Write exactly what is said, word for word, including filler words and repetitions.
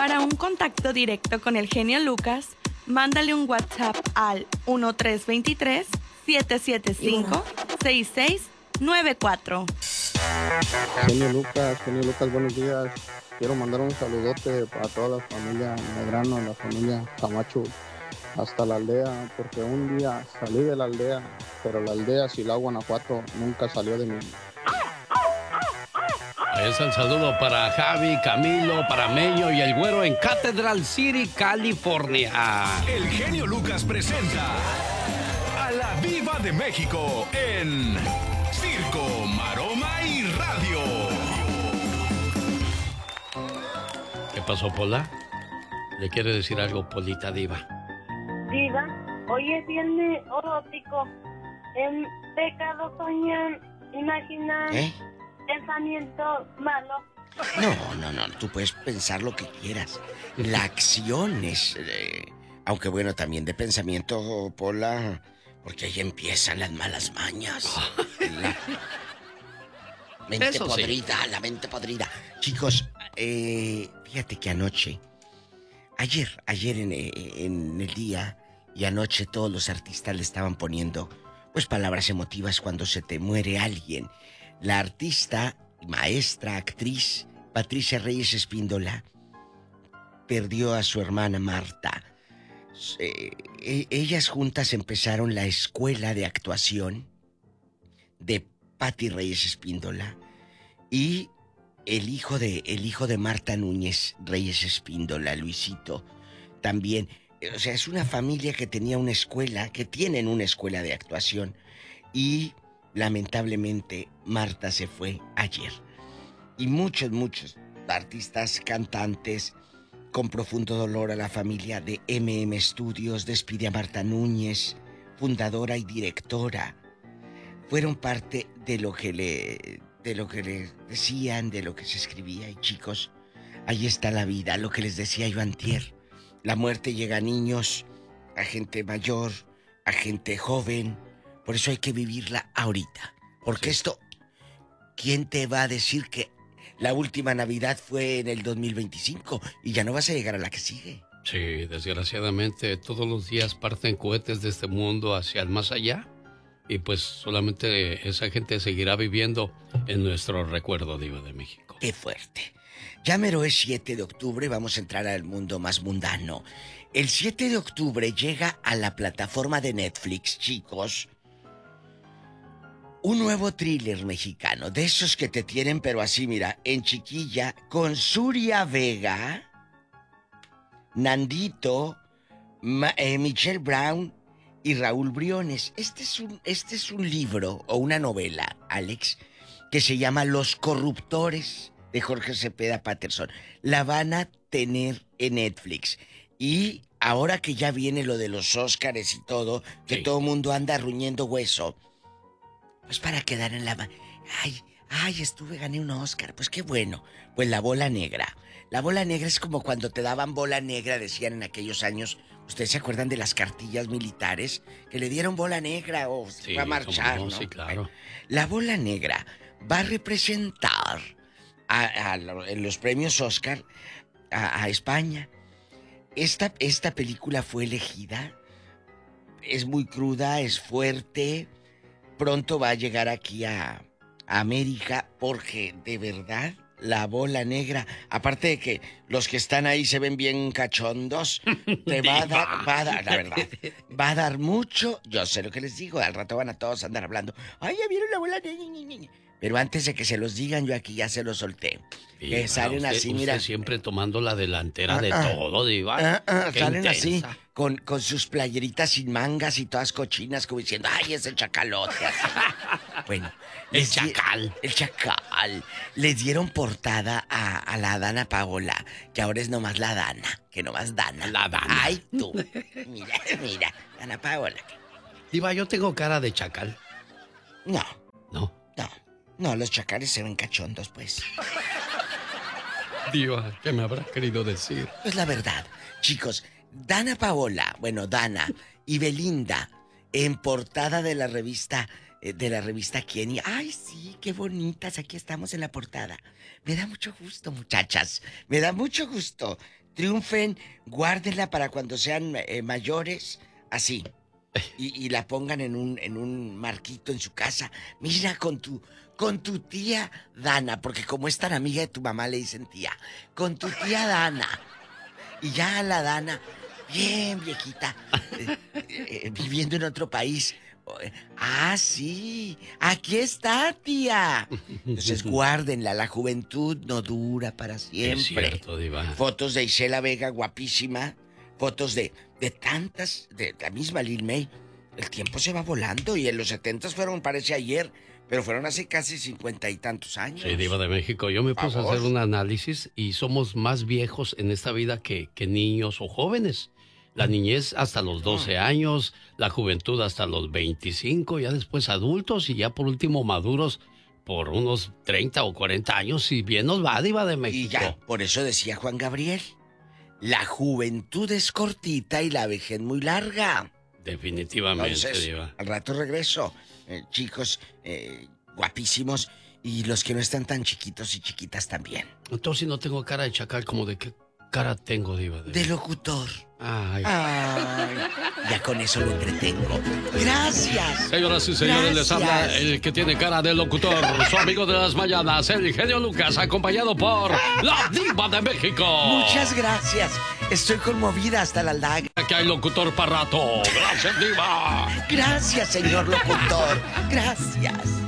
Para un contacto directo con el genio Lucas, mándale un WhatsApp al uno tres dos tres, siete siete cinco, seis seis nueve cuatro. Genio Lucas, genio Lucas, buenos días. Quiero mandar un saludote a toda la familia Medrano, a la familia Camacho, hasta la aldea, porque un día salí de la aldea, pero la aldea Silao, Guanajuato, nunca salió de mí. Es el saludo para Javi, Camilo, para Meño y el güero en Cathedral City, California. El genio Lucas presenta a la Viva de México en Circo, Maroma y Radio. ¿Qué pasó, Pola? ¿Le quiere decir algo, Polita Diva? Diva, hoy es viernes erótico. En pecado soñan, imaginan, ¿Eh? pensamiento malo. No, no, no, tú puedes pensar lo que quieras. La acción es... Eh, aunque bueno, también de pensamiento, Pola, porque ahí empiezan las malas mañas. La mente Eso sí. podrida, la mente podrida. Chicos, eh, fíjate que anoche, ayer, ayer en, en el día y anoche todos los artistas le estaban poniendo, pues, palabras emotivas cuando se te muere alguien. La artista, maestra, actriz, Patricia Reyes Espíndola, perdió a su hermana Marta. Eh, e- ellas juntas empezaron la escuela de actuación de Pati Reyes Espíndola y el hijo de, el hijo de Marta Núñez Reyes Espíndola, Luisito, también. O sea, es una familia que tenía una escuela, que tienen una escuela de actuación y lamentablemente Marta se fue ayer. Y muchos, muchos artistas, cantantes, con profundo dolor a la familia de eme eme Studios, despide a Marta Núñez, fundadora y directora. Fueron parte de lo que le, de lo que le decían, de lo que se escribía. Y chicos, ahí está la vida, lo que les decía yo antier. La muerte llega a niños, a gente mayor, a gente joven. Por eso hay que vivirla ahorita. Porque sí. Esto, ¿quién te va a decir que la última Navidad fue en el dos mil veinticinco y ya no vas a llegar a la que sigue? Sí, desgraciadamente todos los días parten cohetes de este mundo hacia el más allá y pues solamente esa gente seguirá viviendo en nuestro recuerdo, Diva de México. ¡Qué fuerte! Ya mero es siete de octubre, vamos a entrar al mundo más mundano. El siete de octubre llega a la plataforma de Netflix, chicos, un nuevo thriller mexicano, de esos que te tienen, pero así, mira, en chiquilla, con Zuria Vega, Nandito, Ma- eh, Michelle Brown y Raúl Briones. Este es un, este es un libro o una novela, Alex, que se llama Los Corruptores, de Jorge Cepeda Patterson. La van a tener en Netflix. Y ahora que ya viene lo de los Óscares y todo, que sí. Todo el mundo anda ruñendo hueso, pues para quedar en la... Ay, ay, estuve, gané un Óscar. Pues qué bueno. Pues la bola negra. La bola negra es como cuando te daban bola negra, decían en aquellos años. ¿Ustedes se acuerdan de las cartillas militares? Que le dieron bola negra o sí, va a marchar, no, ¿no? Sí, claro. La bola negra va a representar a, a, en los premios Oscar a, a España. Esta, esta película fue elegida. Es muy cruda, es fuerte. Pronto va a llegar aquí a, a América porque de verdad la bola negra, aparte de que los que están ahí se ven bien cachondos, te va a dar, va a dar, la verdad, va a dar mucho. Yo sé lo que les digo, al rato van a todos andar hablando. Ay, ya vieron la bola negra. Pero antes de que se los digan, yo aquí ya se los solté. Sí, que salen usted, así, usted mira. siempre tomando la delantera Ah, de ah, todo, Diva. Ah, ah, salen intensa. así, con, con sus playeritas sin mangas y todas cochinas, como diciendo, ay, es el chacalote. Así. Bueno. El chacal. Di- el chacal. Les dieron portada a, a la Dana Paola, que ahora es nomás la Dana, que nomás Dana. La Dana. Ay, tú. Mira, mira, Dana Paola. Diva, yo tengo cara de chacal. No. No. No. No, los chacales se ven cachondos, pues. Diva, ¿qué me habrá querido decir? Pues la verdad, chicos, Dana Paola, bueno, Dana y Belinda en portada de la revista, eh, de la revista Quién. Y, ay, sí, qué bonitas, aquí estamos en la portada. Me da mucho gusto, muchachas, me da mucho gusto. triunfen, guárdenla para cuando sean eh, mayores, así. Y, y la pongan en un, en un marquito en su casa. Mira, con tu, con tu tía Dana, porque como es tan amiga de tu mamá le dicen tía, con tu tía Dana. Y ya la Dana, bien viejita, eh, eh, viviendo en otro país. Ah, sí, aquí está, tía. Entonces guárdenla, la juventud no dura para siempre. Es cierto, Diva. Fotos de Isela Vega, guapísima. Fotos de, de tantas, de la misma Lil May. El tiempo se va volando y en los setentas fueron, parece ayer, pero fueron hace casi cincuenta y tantos años. Sí, Diva de México. Yo me puse a hacer un análisis y somos más viejos en esta vida que, que niños o jóvenes. La niñez hasta los doce años, la juventud hasta los veinticinco, ya después adultos y ya por último maduros por unos treinta o cuarenta años, y bien nos va, Diva de México. Y ya, por eso decía Juan Gabriel, la juventud es cortita y la vejez muy larga. Definitivamente, Entonces, Diva. Al rato regreso, eh, chicos eh, guapísimos y los que no están tan chiquitos y chiquitas también. Entonces no tengo cara de chacal, como de qué cara tengo, Diva. De, de locutor. Ay. Ay. Ya con eso lo entretengo. Gracias. Señoras y señores, Gracias. les habla el que tiene cara de locutor, su amigo de las mañanas, el genio Lucas, acompañado por la Diva de México. Muchas gracias. Estoy conmovida hasta la lágrima. Aquí hay locutor para rato. Gracias, Diva. Gracias, señor locutor. Gracias.